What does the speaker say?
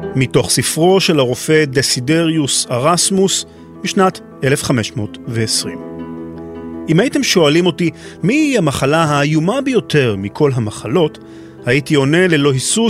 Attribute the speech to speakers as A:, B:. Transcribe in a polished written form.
A: מתוך ספרו של הרופא דסידריוס ארסמוס משנת 1520. אם הייתם שואלים אותי מי היא המחלה האיומה ביותר מכל המחלות, הייתי עונה ללא היסוס